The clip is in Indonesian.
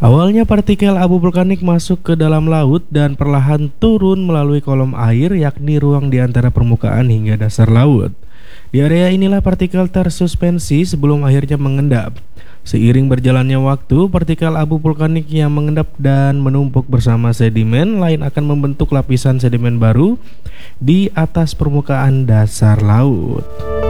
Awalnya partikel abu vulkanik masuk ke dalam laut dan perlahan turun melalui kolom air, yakni ruang di antara permukaan hingga dasar laut. Di area inilah partikel tersuspensi sebelum akhirnya mengendap. Seiring berjalannya waktu, partikel abu vulkanik yang mengendap dan menumpuk bersama sedimen lain akan membentuk lapisan sedimen baru di atas permukaan dasar laut.